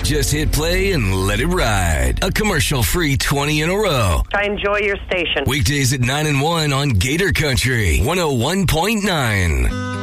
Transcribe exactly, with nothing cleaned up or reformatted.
Just hit play and let it ride. A commercial-free twenty in a row. I enjoy your station. Weekdays at nine and one on Gator Country one oh one point nine.